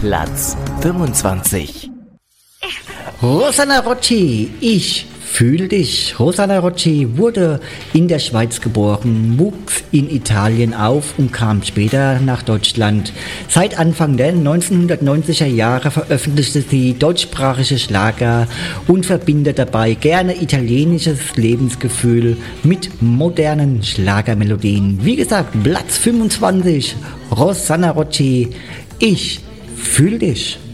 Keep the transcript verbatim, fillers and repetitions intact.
Platz fünfundzwanzig. Rosanna Rocci, ich fühl dich. Rosanna Rocci wurde in der Schweiz geboren, wuchs in Italien auf und kam später nach Deutschland. Seit Anfang der neunzehnhundertneunziger Jahre veröffentlichte sie deutschsprachige Schlager und verbindet dabei gerne italienisches Lebensgefühl mit modernen Schlagermelodien. Wie gesagt, Platz fünfundzwanzig, Rosanna Rocci, ich fühl dich.